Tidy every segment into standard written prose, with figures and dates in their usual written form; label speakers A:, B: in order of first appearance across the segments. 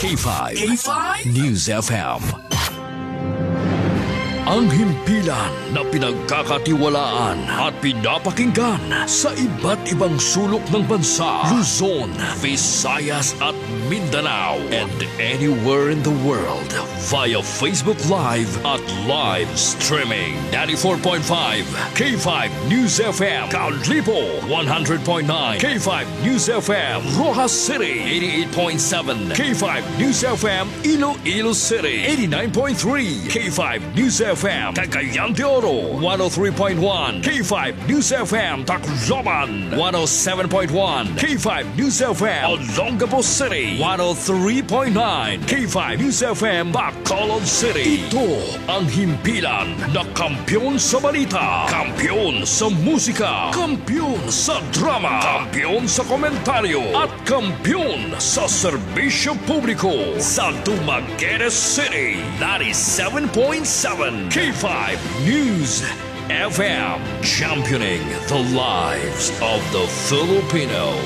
A: K5 News FM. Ang himpilan na pinagkakatiwalaan at pinapakinggan sa iba't ibang sulok ng bansa, Luzon, Visayas at Mindanao, and anywhere in the world via Facebook Live at live streaming. 94.5 K5 News FM Caunlipo, 100.9 K5 News FM Rojas City, 88.7 K5 News FM Iloilo City, 89.3 K5 News FM Cagayan de Oro, 103.1 K5 News FM Tacloban, 107.1 K5 News FM Olongapo City, 103.9 K5 News FM Bacolod City. Ito ang himpilan na kampiyon sa balita, kampiyon sa musika, kampiyon sa drama, kampiyon sa komentaryo, at kampiyon sa serbisyo publiko sa Dumaguete City, 97.7 K5 News FM, championing the lives of the Filipino.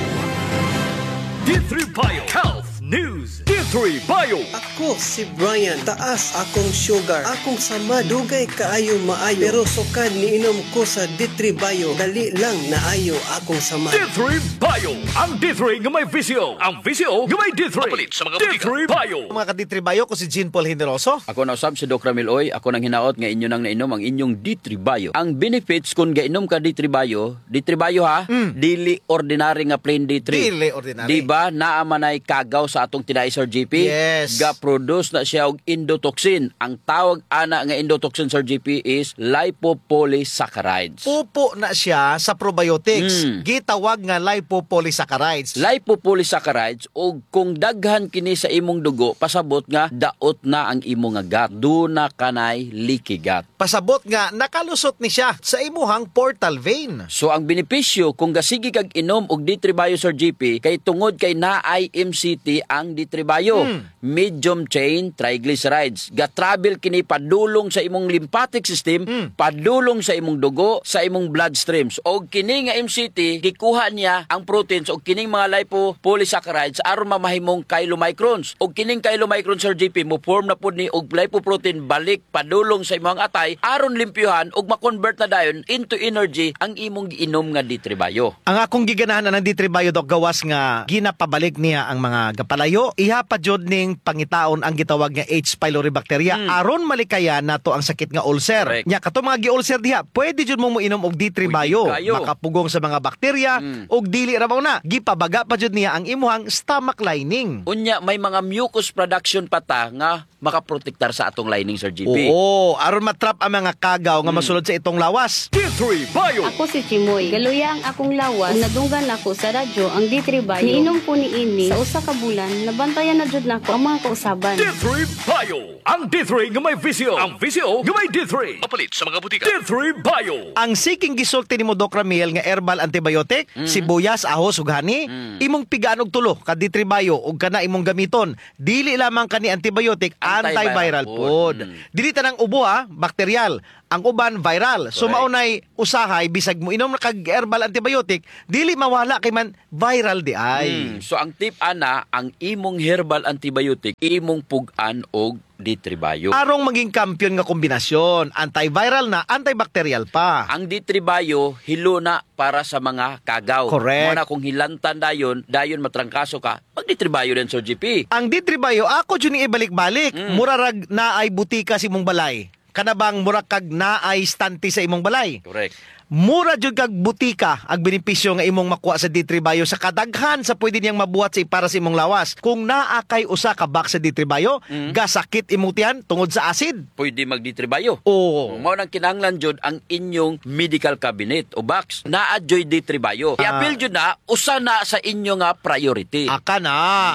A: D3 Bio Health News. D3 Bio.
B: Ako si Brian, taas akong sugar, akong sama dugay kaayo maayo, pero sukad niinom ko sa D3 Bio, dali lang naayo akong sama.
A: D3 Bio, ang D3 nga may visyo, ang visyo nga may D3. Mapalit sa mga D3 Bio.
C: Mga ka-D3 Bio, ko si Jean Paul Generoso.
D: Ako na usab si Doc Ramil Oy. Ako nang hinaot nga inyo nang nainom ang inyong D3 Bio. Ang benefits kung gainom ka D3 Bio ha, dili ordinary nga plain D3.
C: Dili ordinary.
D: Diba, naamanay kagaw sa atong tinai Sir GP?
C: Yes.
D: Ga-produce na siya og endotoxin. Ang tawag ana nga endotoxin Sir GP is lipopolysaccharides.
C: Pupo na siya sa probiotics. Gitawag nga lipopolysaccharides.
D: Lipopolysaccharides og kung daghan kini sa imong dugo, pasabot nga daot na ang imong nga gut. Duna kanay leaky gut.
C: Pasabot nga nakalusot ni siya sa imuhang portal vein.
D: So ang benepisyo kung gasigi kag inom og D3 Bio Sir GP kay tungod kay naay MCT ang D3 Bio, medium chain triglycerides. Ga-travel kini padulong sa imong lymphatic system, padulong sa imong dugo, sa imong bloodstreams. Og kini nga MCT gikuha niya ang proteins og kining mga lipopolysaccharides aron mamahimong chylomicrons. Og kining chylomicrons Sir GP mo form na pud ni og lipoprotein balik padulong sa imong atay aron limpyuhan og ma-convert na dayon into energy ang imong giinom nga D3 Bio.
C: Ang akong giganahan na ng D3 Bio Doc gawas nga ginapabalik niya ang mga gapalayo, iha pa jud ning pangitaon ang gitawag nga H. pylori bacteria aron malikaya nato ang sakit nga ulcer.
D: Correct.
C: Nya kato mga gi-ulcer diha, pwede jud mo moinom og D3 Bio. Makapugong sa mga bakterya og dili ra mao na gipabaga pa jud niya ang imuhang stomach lining.
D: Unya may mga mucus production pa ta nga makaprotektar sa atong lining Sir GP.
C: Oo, aron matrap ang mga kagaw nga masulod sa itong lawas.
A: D3 Bio.
E: Ako si Chimoy. Galuya ang akong lawas. Kung nadunggan ako sa radyo ang D3 Bio. Niinom ko ni ini sa usa ka bulan, nabantayan na jud nako ang mga kausaban.
A: D3 Bio. Ang D3 nga may visyo, ang visyo nga may D3. Mapalit sa mga butika. D3 Bio.
C: Ang seeking gisulti nimo Doc Ramil nga herbal antibiotic, sibuyas, ahos ug hani, imong pigaan og tulo ka D3 Bio ug kana imong gamiton. Dili lamang kani antibiotic, antiviral food. Dili tanang ubo bakteryal. Ang uban viral. So maunay usahay bisag mo inom na kag herbal antibiotic, dili mawala kay man viral di ay.
D: So ang tip ana, ang imong herbal antibiotic imong pugan og D3 Bio.
C: Arong maging kampiyon nga kombinasyon, antiviral na, antibacterial pa.
D: Ang D3 Bio hilo na para sa mga kagaw.
C: Correct.
D: Muna kung hilantan dayon matrangkaso ka, mag D3 Bio din Sir GP.
C: Ang D3 Bio ako jud ni ibalik-balik. Murarag na ay butika sa imong balay. Kanabang murag kag naay stante sa imong balay.
D: Correct.
C: Mura jud kag butika ang benepisyo nga imong makuha sa D3 Bio sa kadaghan sa pwede niyang mabuhat sa para sa imong lawas. Kung naa kay usa ka box sa D3 Bio, gasakit imong tiyan tungod sa acid.
D: Pwede mag D3 Bio.
C: Oo.
D: Mao nang kinahanglan jud ang inyong medical cabinet o box naa joy D3 Bio. I-appeal jud na usa na sa inyo nga priority.
C: Aka na.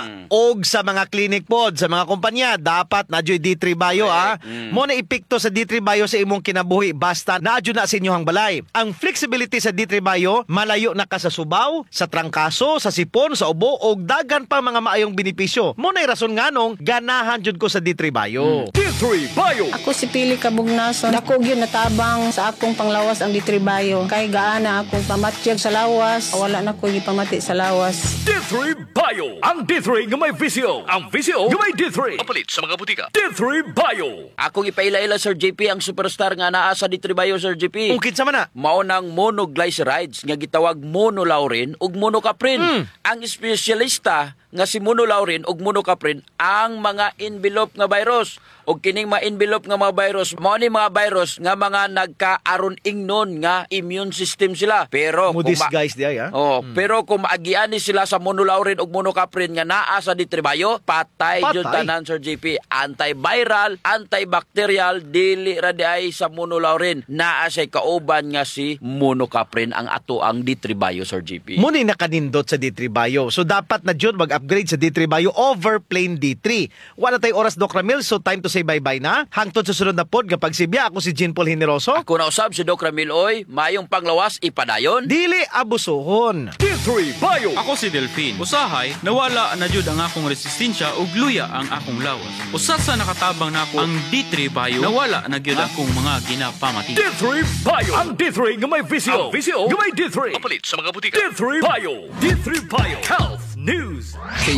C: Og sa mga clinic pod, sa mga kumpanya, dapat na joy D3 Bio mo na epekto sa D3 Bio sa imong kinabuhi basta na jud na sa inyong balay. ang flexibility sa D3 Bio, malayo na ka sa Subaw, sa Trangkaso, sa Sipon, sa Ubo, o dagan pa mga maayong benepisyo. Muna'y rason nga nung ganahan jud ko sa D3 Bio.
A: D3 Bio.
F: Ako si Pili Kabugnason. Dako gyud natabang sa akong panglawas ang D3 Bio. Kay gaana akong pamatyag sa lawas. Wala na ko gipamati sa lawas.
A: D3 Bio. Ang D3 nga may visyo. Ang visyo nga may D3. Mapalit sa mga butika. D3 Bio.
D: Akong ipaila-ila Sir JP ang superstar nga naa sa D3 Bio Sir JP.
C: Ungkit sa mana.
D: Mao nang monoglycerides nga gitawag monolaurin ug monocaprin. Ang espesyalista nga si monolaurin ug monocaprin ang mga envelope nga virus. Og kining mga envelope nga mga virus, mao ni mga virus nga mga nagkaaron ingnon nga immune system sila. Pero
C: Mo disguise di ay, ha?
D: pero kung maagian ni sila sa monolaurin ug monocaprin nga naa sa D3 Bio, patay jud tanan Sir JP. Antiviral, antibacterial, dili ra di ay sa monolaurin. Naa say kauban nga si monocaprin ang ato ang D3 Bio Sir JP.
C: Muna nakanindot sa D3 Bio. So dapat na jud mag-upgrade sa D3 Bio over plain D3. Wala tay oras Doc Ramil, so time to say bye-bye na. Hangtod sa sunod na pod kapag sibya ako si Jean Paul Hineroso.
D: Ako na usab si Doc Ramil Oy, mayong panglawas ipadayon.
C: Dili abusuhon.
A: D3 Bio.
G: Ako si Delphine. Usahay, nawala na jud ang akong resistensya ug luya ang akong lawas. Usa sa nakatabang nako ang D3 Bio, nawala na gyud akong mga ginapamati.
A: D3 Bio. Ang D3 nga may visyo. Ang visyo nga may D3. Mapalit sa mga butika. D3 Bio. D3 Bio. Health News.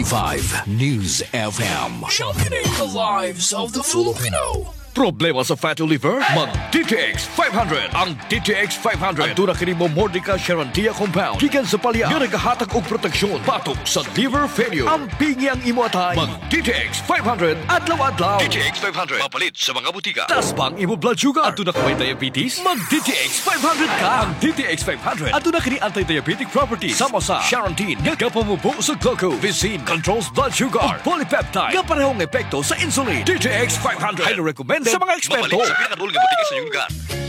H: K5 News FM. Championing the lives of the Filipino.
A: Problema sa fatty liver? Mag-DTX 500. Ang DTX 500 aduna kini mo Mordica Sharantia compound. Gikan sa palya nga nagahatag og proteksyon batok sa liver failure. Ang pingi ang imo atay. Mag-DTX 500 adlaw-adlaw. DTX 500 mapalit sa mga butika. Tas pang imo blood sugar. Aduna ka may diabetes? Mag-DTX 500 ka. Ang DTX 500 aduna kini anti-diabetic properties. Sama sa Sharantin nga kapamubo sa glucose. Visin controls blood sugar. Polypeptide nga parehong epekto sa insulin. DTX 500 highly recommended sa mga eksperto.
H: Mapalit sa pinakadulong butika sa iyong lugar.